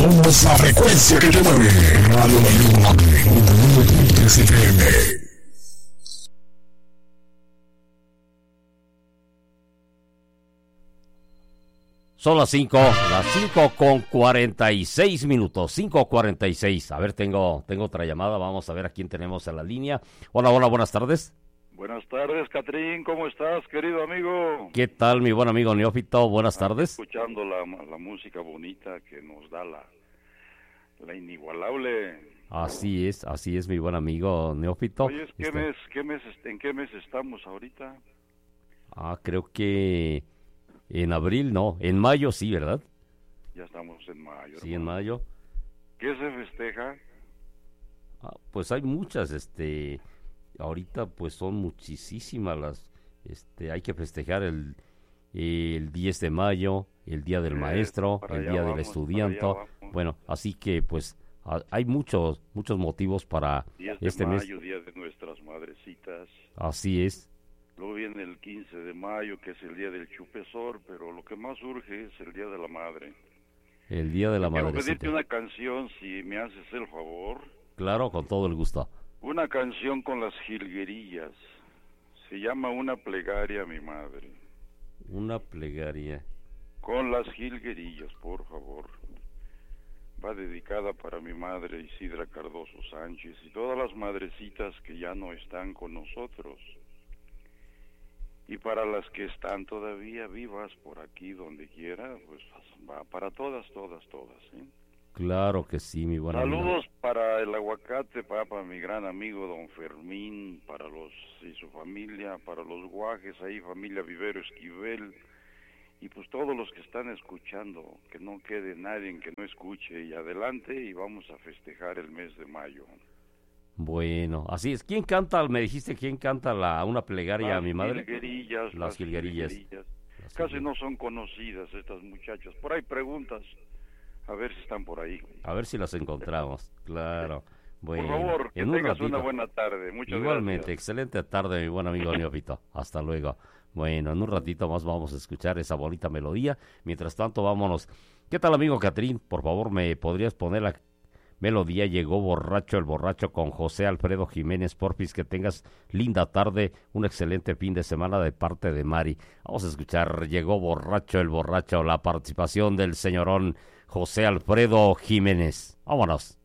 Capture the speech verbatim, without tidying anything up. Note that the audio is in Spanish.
Somos la frecuencia que te mueve. Radio Mayor noventa y nueve punto tres F M. Son las cinco, las cinco con cuarenta y seis minutos, cinco cuarenta y seis. A ver, tengo, tengo otra llamada, vamos a ver a quién tenemos en la línea. Hola, hola, buenas tardes. Buenas tardes, Catrín, ¿cómo estás, querido amigo? ¿Qué tal, mi buen amigo Neófito? Buenas tardes. Escuchando la, la música bonita que nos da la, la inigualable. Así es, así es, mi buen amigo Neófito. Oye, ¿qué este... mes, qué mes, ¿en qué mes estamos ahorita? Ah, creo que en abril, no, en mayo sí, ¿verdad? Ya estamos en mayo. Sí, hermano. en mayo. ¿Qué se festeja? Ah, pues hay muchas, este, ahorita pues son muchísimas las, este, hay que festejar el, el diez de mayo, el Día del Eh, Maestro, para el allá Día del vamos, Estudiante. para allá vamos. Bueno, así que pues a- hay muchos, muchos motivos para diez de este mes. mayo, Día de nuestras madrecitas. Así es. Luego viene el quince de mayo, que es el Día del Chupesor, pero lo que más urge es el Día de la Madre. El Día de la Quiero Madrecita. pedirte una canción, si me haces el favor. Claro, con todo el gusto. Una canción con las jilguerillas. Se llama Una plegaria a mi madre. Una plegaria. Con las jilguerillas, por favor. Va dedicada para mi madre Isidra Cardoso Sánchez y todas las madrecitas que ya no están con nosotros. Y para las que están todavía vivas por aquí, donde quiera, pues va para todas, todas, todas, ¿sí? Claro que sí, mi buen amigo. Saludos para el aguacate, para mi gran amigo don Fermín, para los y su familia, para los guajes, ahí familia Vivero Esquivel, y pues todos los que están escuchando, que no quede nadie que no escuche, y adelante, y vamos a festejar el mes de mayo. Bueno, así es. ¿Quién canta? Me dijiste, ¿quién canta la una plegaria Las a mi madre? jilguerillas, Las las jilguerillas. jilguerillas. Las Casi jilguerillas. no son conocidas estas muchachas. Por ahí preguntas, a ver si están por ahí. A ver si las encontramos. Claro. Bueno, Por favor, que en un tengas ratito. una buena tarde. Muchas Igualmente, gracias. excelente tarde, mi buen amigo Neófito. Hasta luego. Bueno, en un ratito más vamos a escuchar esa bonita melodía. Mientras tanto, vámonos. ¿Qué tal, amigo Catrín? Por favor, ¿me podrías poner la melodía Llegó borracho el borracho con José Alfredo Jiménez Porfis? Que tengas linda tarde, un excelente fin de semana de parte de Mari. Vamos a escuchar Llegó borracho el borracho, la participación del señorón José Alfredo Jiménez. Vámonos.